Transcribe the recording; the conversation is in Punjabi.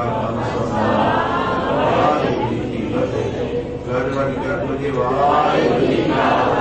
ਕਾ ਖਾਲਸਾ ਵਾਹਿਗੁਰੂ ਜੀ ਕੀ ਫਤਿਹ। ਗੜਬੜ ਕਰ ਮੁਝੇ ਵਾਹਿਗੁਰੂ ਜੀ ਕਾ